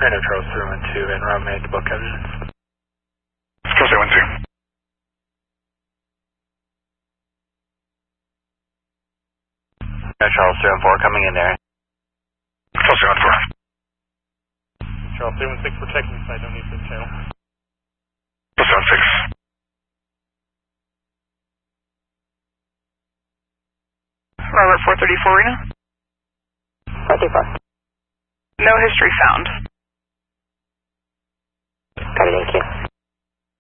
Random Charles 312 and route made to book evidence. Charles 312. Charles 314 coming in there. Charles 314. Charles 316, we're checking the site, no need for the channel. Charles 316. Robert 434 Reno. 434. No history found. Copy, thank you.